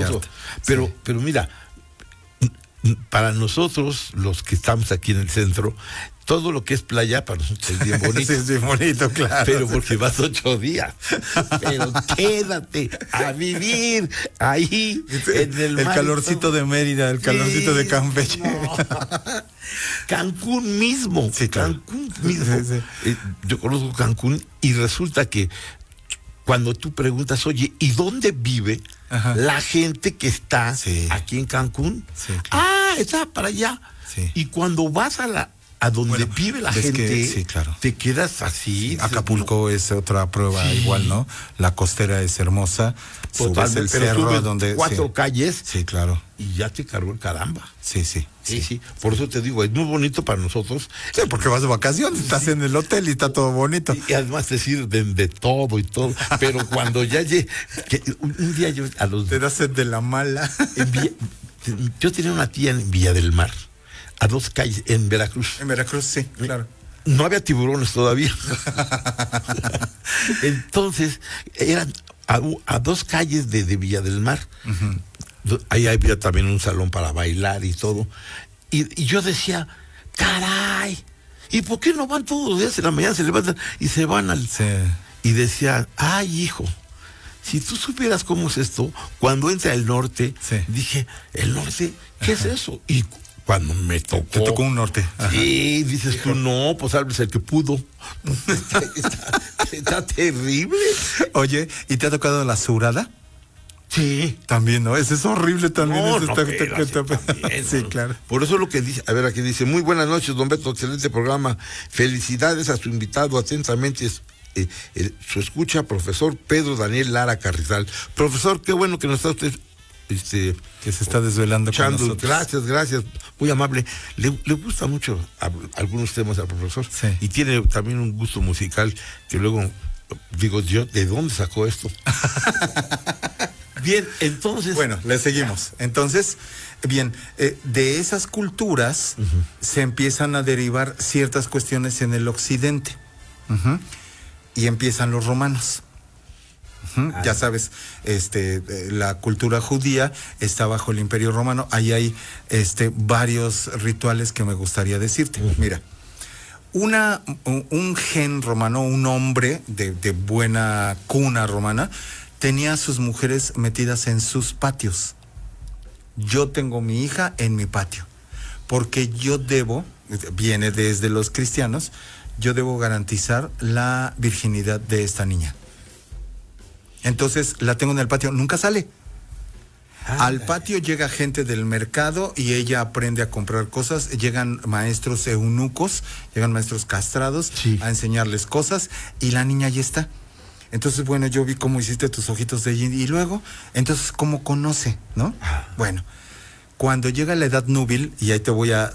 hermoso. Pero mira, para nosotros, los que estamos aquí en el centro, todo lo que es playa para nosotros es bien bonito. Sí, es bien bonito, claro. Pero porque vas 8 días. Pero quédate a vivir ahí en el mar. El calorcito de Mérida, el calorcito de Campeche. No. Cancún mismo. Sí, claro. Cancún mismo. Sí. Yo conozco Cancún y resulta que cuando tú preguntas, oye, ¿y dónde vive la gente que está aquí en Cancún? Sí, claro. Está para allá. Sí. Y cuando vas a donde vive la gente, claro, te quedas así. Sí, Acapulco es otra prueba igual, ¿no? La costera es hermosa, subes el cerro donde 4 calles. Sí, claro. Y ya te cargó el caramba. Sí. Por eso te digo, es muy bonito para nosotros. Sí, porque vas de vacaciones, estás en el hotel y está todo bonito. Y además te sirven de todo y todo. Pero cuando ya llegué, un día yo a los... Te das de la mala. Yo tenía una tía en Villa del Mar, a 2 calles, en Veracruz. En Veracruz, sí, claro. No había tiburones todavía. Entonces, eran a 2 calles de Villa del Mar. Ahí había también un salón para bailar y todo. Y yo decía, caray, ¿y por qué no van todos los días en la mañana, se levantan y se van al... Sí. Y decía, ay, hijo, si tú supieras cómo es esto, cuando entra el norte, dije, ¿el norte? ¿Qué es eso? Y cuando me tocó... Te tocó un norte. Sí, dices tú, no, pues salves el que pudo. Está terrible. Oye, ¿y te ha tocado la surada? Sí. También, ¿no? Ese es horrible también. También, sí, claro. Por eso lo que dice, a ver, aquí dice, muy buenas noches, don Beto, excelente programa. Felicidades a su invitado, atentamente su escucha, profesor Pedro Daniel Lara Carrizal. Profesor, qué bueno que nos está usted que se está desvelando escuchando. Con nosotros. Gracias, muy amable. Le gusta mucho algunos temas al profesor, y tiene también un gusto musical que luego digo yo, ¿de dónde sacó esto? Bien, entonces... Bueno, le seguimos. Entonces, bien, de esas culturas se empiezan a derivar ciertas cuestiones en el occidente. Y empiezan los romanos. Ya sabes, la cultura judía está bajo el Imperio Romano. Ahí hay varios rituales que me gustaría decirte. Mira, un gen romano, un hombre de buena cuna romana, tenía a sus mujeres metidas en sus patios. Yo tengo mi hija en mi patio, porque yo debo, viene desde los cristianos, yo debo garantizar la virginidad de esta niña. Entonces la tengo en el patio, nunca sale. Al patio llega gente del mercado y ella aprende a comprar cosas. Llegan maestros eunucos, llegan maestros castrados a enseñarles cosas y la niña ya está. Entonces, bueno, yo vi cómo hiciste tus ojitos de yin y luego, entonces, ¿cómo conoce, no? Bueno, cuando llega la edad núbil, y ahí te voy a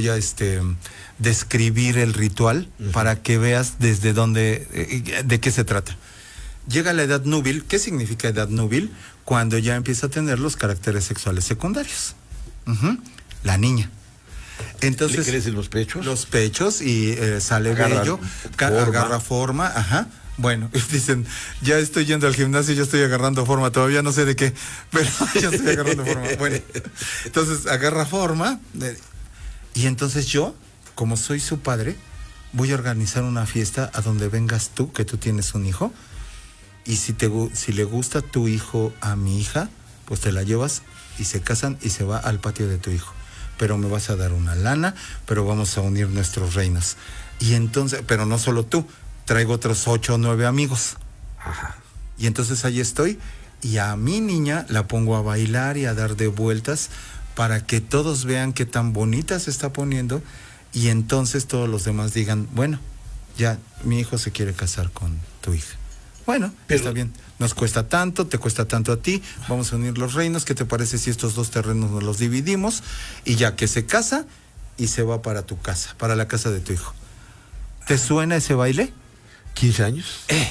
describir el ritual para que veas desde dónde, de qué se trata. Llega la edad núbil. ¿Qué significa edad núbil? Cuando ya empieza a tener los caracteres sexuales secundarios. La niña. Entonces, ¿le crecen los pechos? Los pechos y sale vello, agarra forma, Bueno, dicen, ya estoy yendo al gimnasio, ya estoy agarrando forma, todavía no sé de qué, pero ya estoy agarrando forma. Bueno, entonces agarra forma y entonces yo, como soy su padre, voy a organizar una fiesta a donde vengas tú, que tú tienes un hijo, y si le gusta tu hijo a mi hija, pues te la llevas y se casan y se va al patio de tu hijo. Pero me vas a dar una lana, pero vamos a unir nuestros reinos. Y entonces, pero no solo tú, traigo otros 8 o 9 amigos. Y entonces ahí estoy, y a mi niña la pongo a bailar y a dar de vueltas para que todos vean qué tan bonita se está poniendo, y entonces todos los demás digan, bueno, ya mi hijo se quiere casar con tu hija. Bueno, pero está bien, nos cuesta tanto, te cuesta tanto a ti, vamos a unir los reinos, ¿qué te parece si estos 2 terrenos nos los dividimos? Y ya que se casa y se va para tu casa, para la casa de tu hijo. ¿Te suena ese baile? 15 años.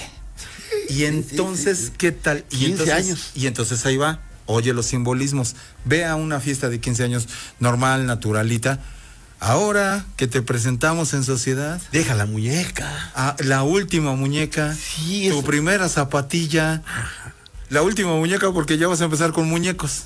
Y entonces, ¿qué tal? 15 años. Y entonces ahí va, oye los simbolismos, ve a una fiesta de 15 años normal, naturalita. Ahora que te presentamos en sociedad, deja la muñeca. La última muñeca, tu primera zapatilla. La última muñeca, porque ya vas a empezar con muñecos.